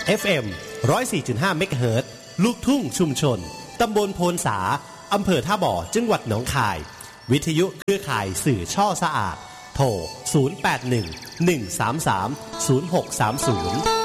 FM 104.5 เมกะเฮิรตซ์ลูกทุ่งชุมชนตำบลโพนสาอำเภอท่าบ่อจังหวัดหนองคายวิทยุเครือข่ายสื่อช่อสะอาดโทร 081 133 0630